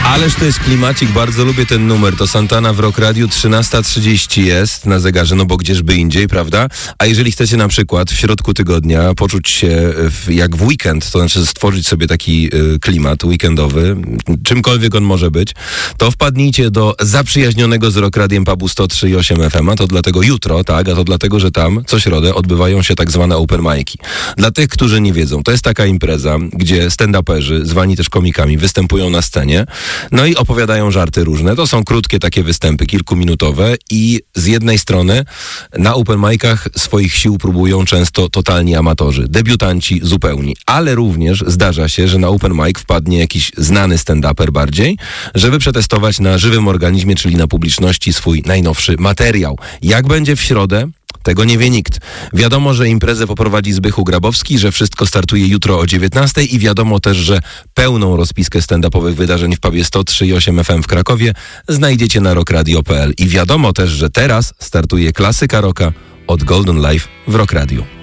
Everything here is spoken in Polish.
Ależ to jest klimacik, bardzo lubię ten numer. To Santana w Rock Radiu, 13:30 jest na zegarze, no bo gdzieżby indziej, prawda? A jeżeli chcecie na przykład w środku tygodnia poczuć się jak w weekend, to znaczy stworzyć sobie taki klimat weekendowy, czymkolwiek on może być, to wpadnijcie do zaprzyjaźnionego z Rock Radiem pubu 103,8 FM, a to dlatego jutro, tak? A to dlatego, że tam co środę odbywają się tak zwane open mic'i. Dla tych, którzy nie wiedzą, to jest taka impreza, gdzie stand-uperzy, zwani też komikami, występują na scenie, no i opowiadają żarty różne. To są krótkie takie występy, kilkuminutowe i z jednej strony na open mic'ach swoich sił próbują często totalni amatorzy, debiutanci zupełni, ale również zdarza się, że na open mic wpadnie jakiś znany stand-uper bardziej, żeby przetestować na żywym organizmie, czyli na publiczności swój najnowszy materiał. Jak będzie w środę? Tego nie wie nikt. Wiadomo, że imprezę poprowadzi Zbychu Grabowski, że wszystko startuje jutro o 19:00 i wiadomo też, że pełną rozpiskę stand-upowych wydarzeń w pubie 103,8 FM w Krakowie znajdziecie na rockradio.pl. I wiadomo też, że teraz startuje klasyka rocka od Golden Life w Rock Radio.